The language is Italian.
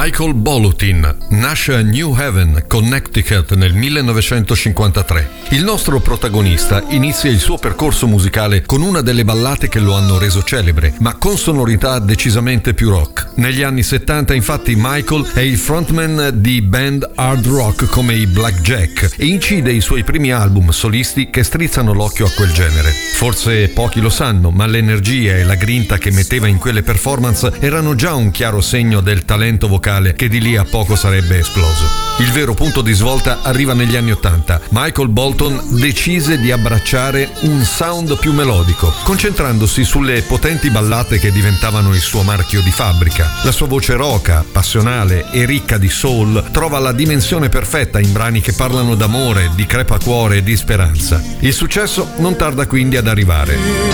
Michael Bolotin nasce a New Haven, Connecticut nel 1953. Il nostro protagonista inizia il suo percorso musicale con una delle ballate che lo hanno reso celebre, ma con sonorità decisamente più rock. Negli anni 70 infatti Michael è il frontman di band hard rock come i Blackjack e incide i suoi primi album solisti che strizzano l'occhio a quel genere. Forse pochi lo sanno, ma l'energia e la grinta che metteva in quelle performance erano già un chiaro segno del talento vocale che di lì a poco sarebbe esploso. Il vero punto di svolta arriva negli anni 80. Michael Bolton decise di abbracciare un sound più melodico, concentrandosi sulle potenti ballate che diventavano il suo marchio di fabbrica. La sua voce roca, passionale e ricca di soul trova la dimensione perfetta in brani che parlano d'amore, di crepacuore e di speranza. Il successo non tarda quindi ad arrivare.